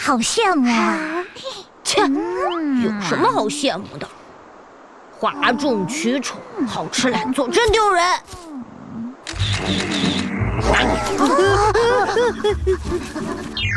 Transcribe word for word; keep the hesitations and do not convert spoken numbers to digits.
好羡慕啊！ 切，有什么好羡慕的？哗众取宠，好吃懒做，真丢人！